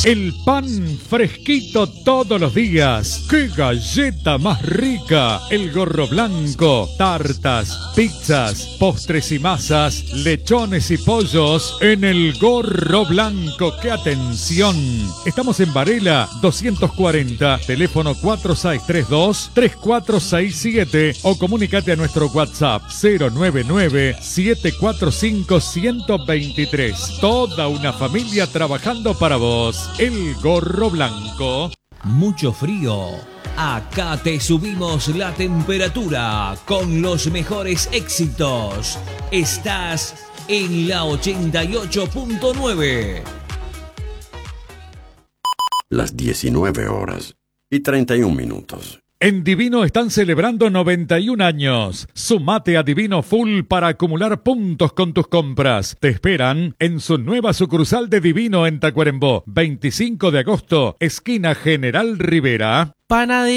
El pan fresquito todos los días. ¡Qué galleta más rica! El Gorro Blanco. Tartas, pizzas, postres y masas, lechones y pollos en el Gorro Blanco. ¡Qué atención! Estamos en Varela 240, teléfono 4632-3467 o comunícate a nuestro WhatsApp 099-745-123. Toda una familia trabajando para vos. El Gorro Blanco. Mucho frío. Acá te subimos la temperatura con los mejores éxitos. Estás en la 88.9. Las 19:31. En Divino están celebrando 91 años. Sumate a Divino Full para acumular puntos con tus compras. Te esperan en su nueva sucursal de Divino en Tacuarembó. 25 de agosto, esquina General Rivera. Panadería